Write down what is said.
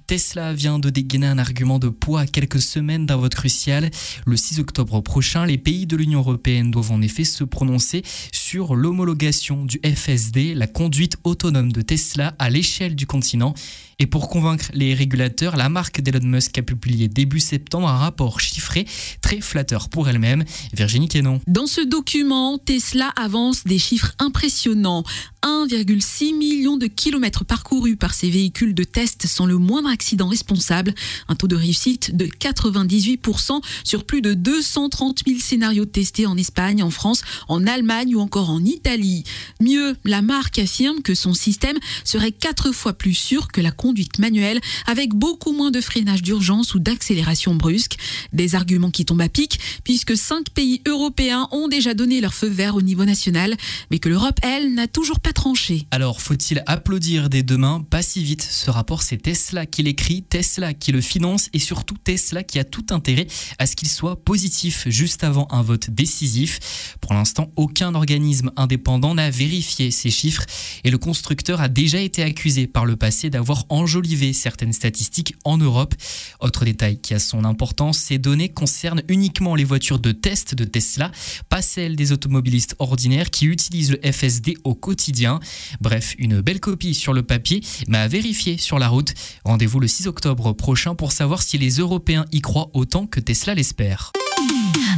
Tesla vient de dégainer un argument de poids à quelques semaines d'un vote crucial. Le 6 octobre prochain, les pays de l'Union européenne doivent en effet se prononcer sur l'homologation du FSD, la conduite autonome de Tesla à l'échelle du continent. Et pour convaincre les régulateurs, la marque d'Elon Musk a publié début septembre un rapport chiffré très flatteur pour elle-même. Virginie Quénon. Dans ce document, Tesla avance des chiffres impressionnants. 1,6 million de kilomètres parcourus par ses véhicules de test sans le moindre accident responsable. Un taux de réussite de 98% sur plus de 230 000 scénarios testés en Espagne, en France, en Allemagne ou encore en Italie. Mieux, la marque affirme que son système serait 4 fois plus sûr que la conduite manuelle, avec beaucoup moins de freinage d'urgence ou d'accélération brusque. Des arguments qui tombent à pic, puisque 5 pays européens ont déjà donné leur feu vert au niveau national, mais que l'Europe, elle, n'a toujours pas tranché. Alors, faut-il applaudir des deux mains? Pas si vite. Ce rapport, c'est Tesla qui l'écrit, Tesla qui le finance et surtout Tesla qui a tout intérêt à ce qu'il soit positif juste avant un vote décisif. Pour l'instant, aucun organisme indépendant n'a vérifié ces chiffres et le constructeur a déjà été accusé par le passé d'avoir enjolivé certaines statistiques en Europe. Autre détail qui a son importance, ces données concernent uniquement les voitures de test de Tesla, pas celles des automobilistes ordinaires qui utilisent le FSD au quotidien. Bref, une belle copie sur le papier, mais à vérifier sur la route. Rendez-vous le 6 octobre prochain pour savoir si les Européens y croient autant que Tesla l'espère.